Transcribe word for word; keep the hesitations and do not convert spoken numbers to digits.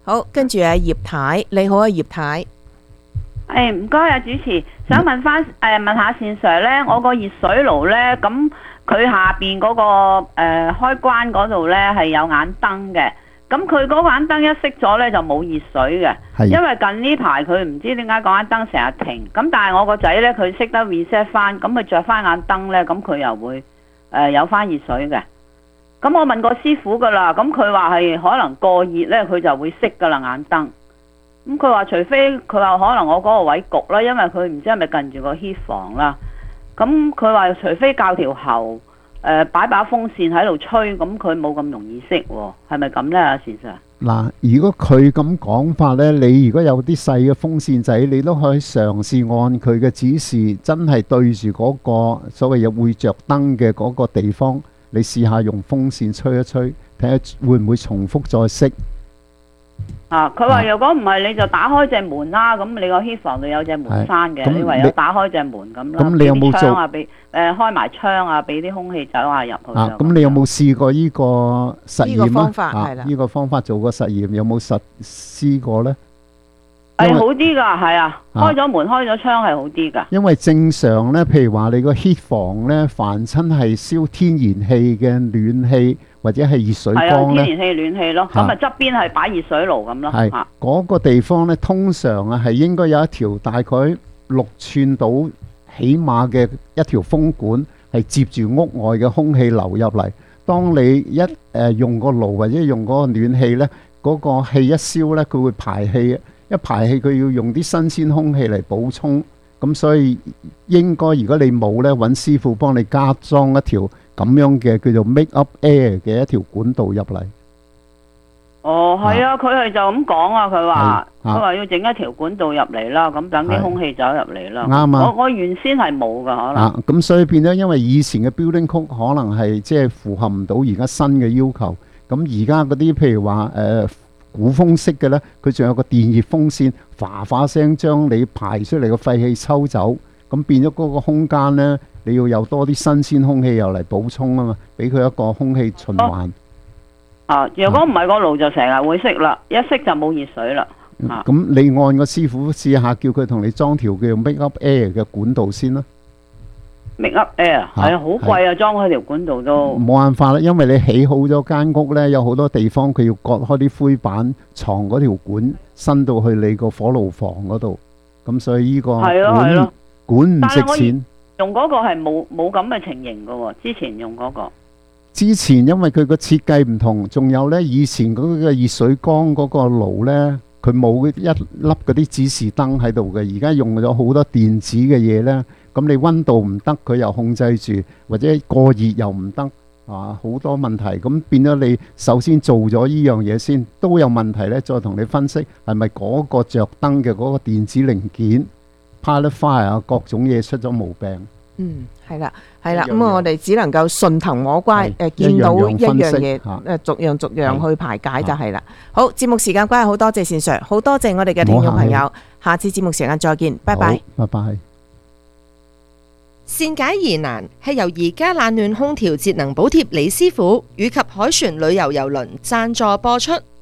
好，跟住啊葉太，你好啊葉太。 誒唔該啊，主持，想問翻誒、呃、問下善 Sir 咧，我個熱水爐咧，咁佢下邊嗰、那個誒、呃、開關嗰度咧係有眼燈嘅，咁佢嗰眼燈一熄咗咧就冇熱水嘅， 係因為近呢排佢唔知點解嗰眼燈成日停，咁但係我個仔咧佢識得 reset 翻，咁佢着翻眼燈咧，咁佢又會誒、呃、有翻熱水嘅。咁我問過師傅噶啦，咁佢話係可能過熱咧，佢就會熄噶啦眼燈。咁佢話除非佢話可能我嗰個位焗啦，因為佢唔知係咪近住個 heat 房啦。咁佢話除非校條喉，誒擺把風扇喺度吹，咁佢冇咁容易熄喎，係咪咁呢？啊，事實嗱，如果佢咁講法呢，你如果有啲細嘅風扇仔，你都可以嘗試按佢嘅指示，真係對住嗰個所謂有會着燈嘅嗰個地方，你試下用風扇吹一吹，睇下會唔會重複再熄。 啊！佢話如果唔係你就打開隻門啦，咁你個 heat 房度有隻門閂嘅，你唯有打開隻門咁啦。 咁你有冇做啊？俾誒開埋窗啊，俾啲空氣走下入去。 啊！咁你有冇試過呢個實驗啊？ 呢個方法係啦， 呢個方法做過實驗，有冇實施過呢？ 係好啲㗎，係啊！開咗門開咗窗係好啲㗎。 因為正常呢，譬如話你個 heat 房呢，凡親係燒天然氣嘅暖氣。或者係熱水缸咧， 天然氣暖氣咯，咁啊側邊係擺熱水爐咁咯。 係嗰、嗰個地方咧，通常啊係應該有一條大概六寸到起碼嘅一條風管，係接住屋外嘅空氣流入嚟。當你一誒、呃、用個爐或者用嗰個暖氣咧，嗰、嗰個氣一燒咧，佢會排氣，一排氣佢要用啲新鮮空氣嚟補充。咁所以應該如果你冇咧，揾師傅幫你加裝一條咁樣嘅叫做 make up air 嘅一條管道入嚟。 哦，係啊，佢係就咁講啊，佢話佢話要整一條管道入嚟啦，咁等啲空氣走入嚟啦。 啱啊！ 我我原先係冇噶，可能。 啊，咁所以變咗，因為以前嘅 building code 可能係即係符合唔到而家新嘅要求。咁而家嗰啲譬如話誒、呃、鼓風式嘅咧，佢仲有個電熱風扇，嘩嘩聲將你排出嚟嘅廢氣抽走，咁變咗嗰個空間咧。你要有多啲新鮮空氣又嚟補充啊嘛，俾佢一個空氣循環。 啊，如果唔係個爐就成日會熄啦，一熄就冇熱水啦。 咁、啊嗯、你按個師傅試下，叫佢同你裝條叫 make up air 嘅管道先啦。 make up air 係啊，好貴啊，裝開條管道都。冇辦法啦，因為你起好咗間屋咧，有好多地方佢要割開啲灰板，藏嗰條管伸到去你個火爐房嗰度。咁所以呢個管管唔值錢。 用嗰個係冇冇咁嘅情形㗎喎，之前用嗰個。 之前因為佢個設計唔同，仲有呢以前嗰個熱水缸嗰個爐呢，佢冇一粒嗰啲指示燈喺度嘅，而家用咗好多電子嘅嘢呢，咁你溫度唔得，佢又控制住，或者過熱又唔得，啊好多問題，咁變咗你首先做咗呢樣嘢先，都有問題呢，再同你分析係咪嗰個着燈嘅嗰個電子零件。pilot fire 啊，各種嘢出咗毛病。 嗯，係啦，係啦，咁我哋只能夠順藤摸瓜，誒見到一樣嘢，誒逐樣逐樣去排解就係啦。好，節目時間關係，好多謝善 Sir，好多謝我哋嘅聽眾朋友，下次節目時間再見，拜拜。 拜拜。 善解疑難係由而家冷暖空調節能補貼李師傅以及凱旋旅遊郵輪贊助播出。